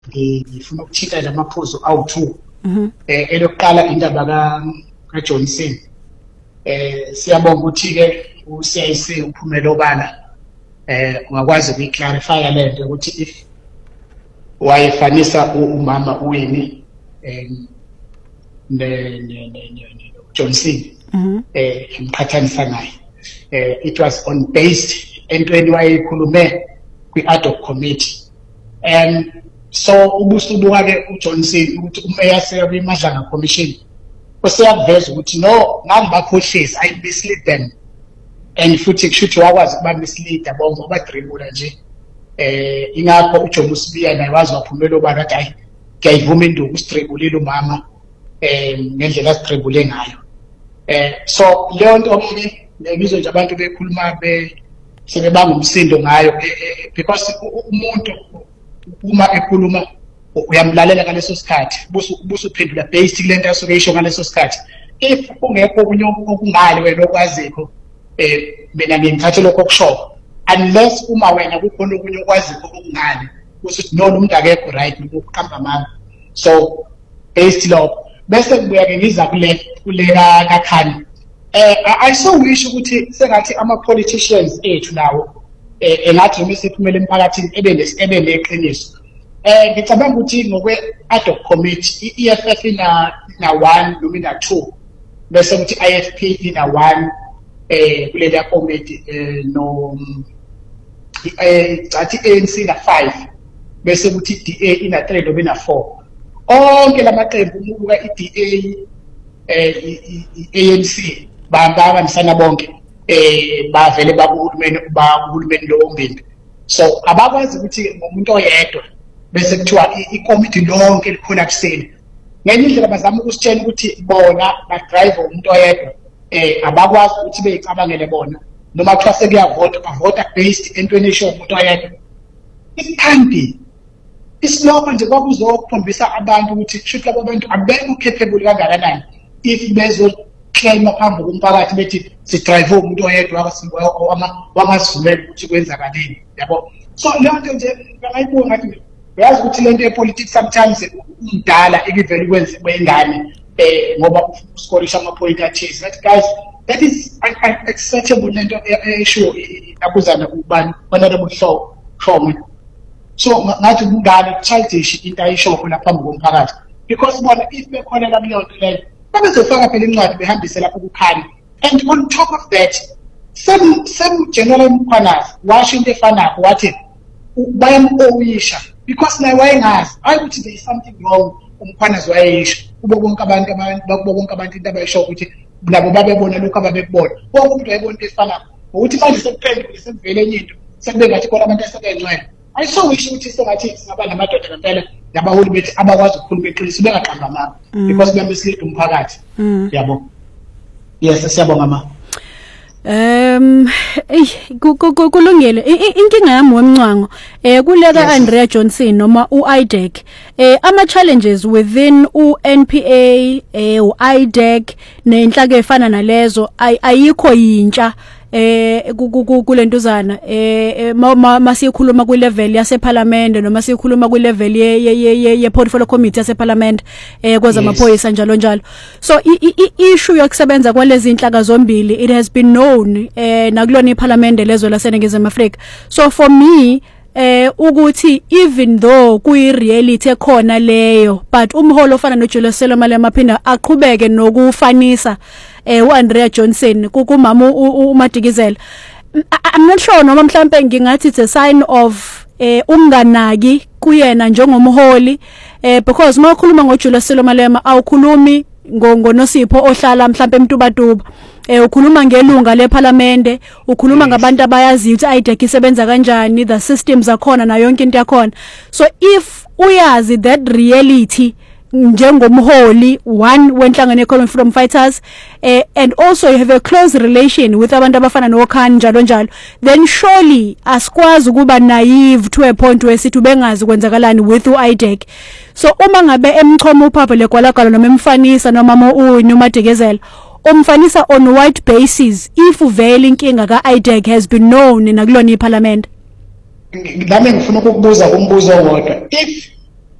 ngifuna ukuthinta lamaphuzu awu2 elokuqala indaba kaJohnson siyabonga ukuthi ke uCIC uphumela obala ungakwazi ukuyiclarify lento ukuthi if wayefanisa umama uWinnie Johnson emqhathanisa naye it was on based entweni wayekhulume kwi-ad hoc committee so ubusubuka ke uJohnson ukuthi umeya seyabimadlanga commission useyaveza ukuthi no ngangibakhohlisa I mislead them and futhi kushuthi wakwazi kuba mislead bonke abadribula nje ingakho uJohn Sibiya naye wazi waphumela obala ukuthi hayi ngiyayivuma induku usidribulile umama ngendlela asidribule ngayo so leyo nto ke ngizwe nje abantu bekhuluma sebebanga umsindo ngayo because umuntu uma ekhuluma uyamlalela ngaleso sikhathi busuphendula based kulento asuke isho ngaleso sikhathi if ungekho okunye okungale wena okwazikho mina ngingithathe lokho kusho unless uma wena kukhona okunye okwazikho okungale usithi no umuntu akekho right ukuqamba amanga so based lokho bese kubuya ke ngiza kule kakhani I so wish ukuthi sengathi ama politicians ethu nawo engathi noma siphumele emphakathini ebe neqiniso ngicabanga ukuthi ngokwe ad hoc committee iEFF ina 1 noma ina 2 bese ukuthi IFP ina 1 kule ya committee no athi ANC ina 5 bese ukuthi DA ina 3 noma ina 4 onke lamaqembu umubuka iDA ANC bahambisana bonke bavele bahulumeni lo ombimbi so abakwazi ukuthi umuntu oyedwa bese kuthiwa ikomiti lonke likhona kuseni ngenye indlela bazama ukusitshela ukuthi bona badrive umuntu oyedwa abakwazi ukuthi beyicabangele bona noma kuthiwa sekuyavota bavota based entweni esho umuntu oyedwa ikhambi isiloko nje kwakuzokukhombisa abantu ukuthi kushuthi labo bantu abekho capable kangakanani if bezo claim phambi komphakathi bethi sidrive umuntu oyedwa wamasivumela ukuthi kwenzakaleni yabo so leyo nto nje ngayibona ngathi uyazi ukuthi lento yepolitics sometimes umdala ikivele kwenze kwengane ngoba uscorisha ama-point athize that guys that is unacceptable lento esho akuzana ubani honorable Shongwe so ngathi umngane childish into ayisho khona phambi komphakathi because bona if bekhona la leyo nto leyo babezofaka phela incwadi behambise lapho kukhanya and on top of that some general Mkhwanazi washo into efanayo wathi bayamowisa because naye wayengazi ayikuthi there is something wrong uMkhwanazi wayesho kubo bonke abantu into abayisho ukuthi nabo babebona lokho ababekubona wonke umuntu wayebona into efanayo ukuthi manje sekuphendule sekuvele enye into sekube ngathi khona abantu asebengcwele I so wish ukuthi sengathi singaba namadoda ngempela nabaholi bethu abakwazi ukukhuluma eqiniso bengaqamba amanga because bemisilead umphakathi yabo yes siyabonga ma kulungile inkinga yami wemncwango kuleka Andrea Johnson noma uIDEC ama challenges within uNPA uIDEC nenhlaka efana nalezo ayikho yintsha kulentuzana masikhuluma ku level yase parliament noma sikhuluma ku level ye portfolio committee yase parliament kwezamaphoyisa njalo njalo so issue yokusebenza kwalezi inhlaka zombili it has been known nakulona iparliament lezo laseNingizimu Afrika so for me ukuthi even though kuyi reality ekhona leyo but umholo ofana noJulius Selomale maphinda aqhubeke nokufanisa uAndrea Johnson kumama uMadikizela I'm not sure noma mhlambe ngingathi it's a sign of unganaki kuyena njengomholi because makhuluma ngoJulius Selomale awukhulumi ngoNosipho ohlala mhlambe eMtubatuba ukhuluma ngelunga leParliament ukhuluma ngabantu abayazi ukuthi IDEC isebenza kanjani the systems akhona na yonke into yakhona so if uyazi that reality njengomholi one wenhlangano eCommon Freedom Fighters and also you have a close relation with abantu abafana noKhan njalo njalo then surely asikwazi ukuba naive to a point where sithi bengazi kwenzakalani with uIDEC so uma ngabe emqhomo uphapho legwalagwala noma emfanisa noma uMadikizela umfanisa on white basis if vele inkinga kaIDEC has been known nakulona iParliament ngidame ngifuna ukukubuza umbuzo wodwa if